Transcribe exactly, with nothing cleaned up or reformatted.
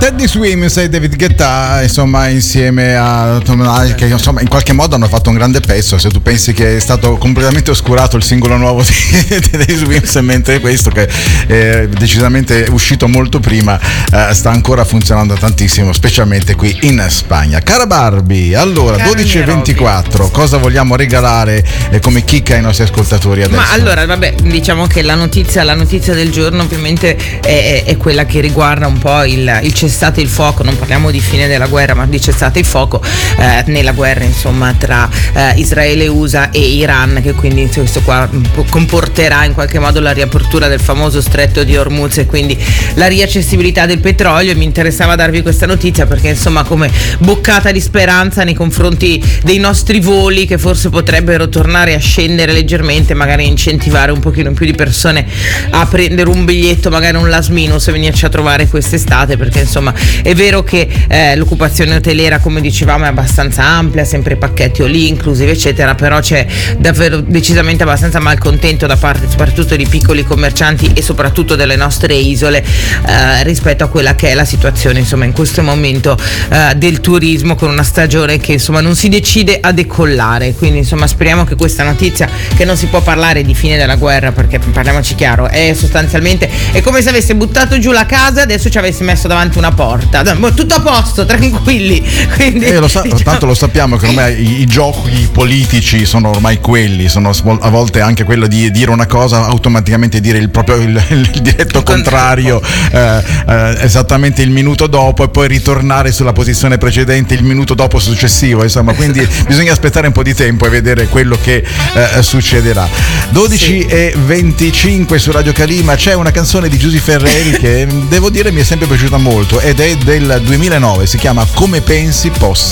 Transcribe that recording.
Teddy Swims e David Guetta, insomma, insieme a Tom, che insomma in qualche modo hanno fatto un grande pezzo. Se tu pensi che è stato completamente oscurato il singolo nuovo di Teddy Swims, mentre questo, che è decisamente uscito molto prima, eh, sta ancora funzionando tantissimo, specialmente qui in Spagna. Cara Barbie, allora dodici e ventiquattro, cosa vogliamo regalare eh, come chicca ai nostri ascoltatori adesso? Ma allora, vabbè, diciamo che la notizia, la notizia del giorno ovviamente è, è quella che riguarda un po' il, il cessate il fuoco. Non parliamo di fine della guerra, ma di cessate il fuoco eh, nella guerra, insomma, tra eh, Israele, U S A e Iran, che quindi questo qua comporterà in qualche modo la riapertura del famoso stretto di Hormuz e quindi la riaccessibilità del petrolio. E mi interessava darvi questa notizia perché, insomma, come boccata di speranza nei confronti dei nostri voli, che forse potrebbero tornare a scendere leggermente, magari incentivare un pochino più di persone a prendere un biglietto, magari un last minute, e venirci a trovare quest'estate, perché insomma è vero che eh, l'occupazione hotelera, come dicevamo, è abbastanza ampia, sempre pacchetti all inclusive eccetera, però c'è davvero decisamente abbastanza malcontento da parte soprattutto di piccoli commercianti e soprattutto delle nostre isole eh, rispetto a quella che è la situazione, insomma, in questo momento eh, del turismo, con una stagione che insomma non si decide a decollare. Quindi insomma speriamo che questa notizia, che non si può parlare di fine della guerra perché, parliamoci chiaro, è sostanzialmente è come se avesse buttato giù la casa e adesso ci avesse messo davanti una porta, tutto a posto, tranquilli. Quindi, eh, lo sa- diciamo... tanto lo sappiamo che ormai i, i giochi politici sono ormai quelli, sono a volte anche quello di dire una cosa, automaticamente dire il proprio il, il diretto il contrario eh, eh, esattamente il minuto dopo, e poi ritornare sulla posizione precedente il minuto dopo successivo, insomma, quindi bisogna aspettare un po' di tempo e vedere quello che eh, succederà. dodici e venticinque su Radio Calima. C'è una canzone di Giusy Ferreri che devo dire mi è sempre piaciuta molto ed è del duemilanove, si chiama Come pensi possa